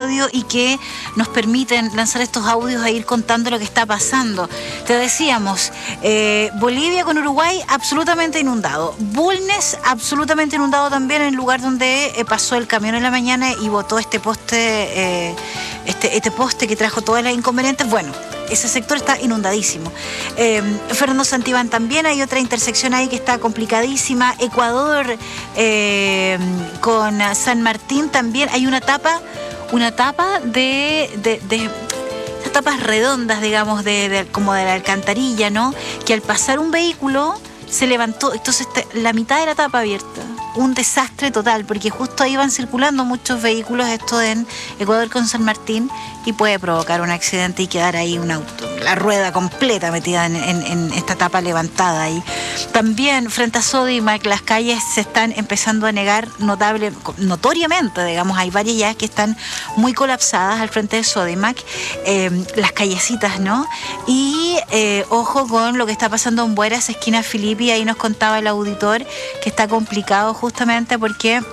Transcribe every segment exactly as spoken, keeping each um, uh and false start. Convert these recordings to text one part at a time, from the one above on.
audio y que nos permiten lanzar estos audios e ir contando lo que está pasando. Te decíamos, eh, Bolivia con Uruguay absolutamente inundado. Bulnes absolutamente inundado también, en el lugar donde eh, pasó el camión en la mañana y botó este poste, eh, este, este poste que trajo todas las inconvenientes. Bueno, ese sector está inundadísimo. Eh, Fernando Santibán también, hay otra intersección ahí que está complicadísima. Ecuador eh, con San Martín también hay una tapa, una tapa de, de, de esas tapas redondas, digamos, de, de, como de la alcantarilla, ¿no? Que al pasar un vehículo se levantó, entonces la mitad de la tapa abierta. Un desastre total, porque justo ahí van circulando muchos vehículos, esto en Ecuador con San Martín, y puede provocar un accidente y quedar ahí un auto, la rueda completa metida en, en, en esta tapa levantada ahí. También frente a Sodimac, las calles se están empezando a negar notable, notoriamente, digamos, hay varias ya que están muy colapsadas al frente de Sodimac, eh, las callecitas, ¿no? Y eh, ojo con lo que está pasando en Bueras, esquina Filippi, ahí nos contaba el auditor que está complicado justamente porque eh,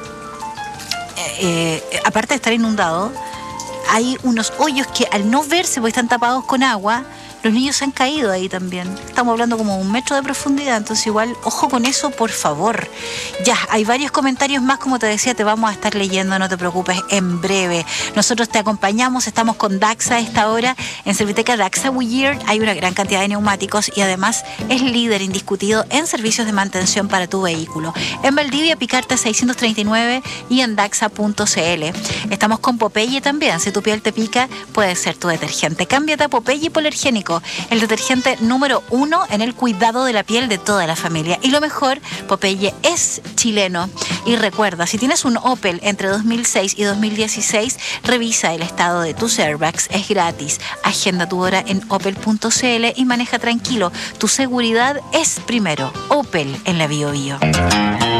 eh, aparte de estar inundado, hay unos hoyos que al no verse porque están tapados con agua, los niños se han caído ahí también. Estamos hablando como un metro de profundidad, entonces igual, ojo con eso, por favor. Ya, hay varios comentarios más, como te decía, te vamos a estar leyendo, no te preocupes, en breve. Nosotros te acompañamos, estamos con Daxa a esta hora, en Serviteca Daxa Weird, hay una gran cantidad de neumáticos y además es líder indiscutido en servicios de mantención para tu vehículo. En Valdivia, Picarte seiscientos treinta y nueve y en daxa punto c l. Estamos con Popeye también, si tu piel te pica, puede ser tu detergente. Cámbiate a Popeye Hipoalergénico, el detergente número uno en el cuidado de la piel de toda la familia. Y lo mejor, Popeye es chileno. Y recuerda, si tienes un Opel entre dos mil seis y dos mil dieciséis, revisa el estado de tus airbags, es gratis. Agenda tu hora en opel punto c l y maneja tranquilo. Tu seguridad es primero. Opel en la Bio Bio.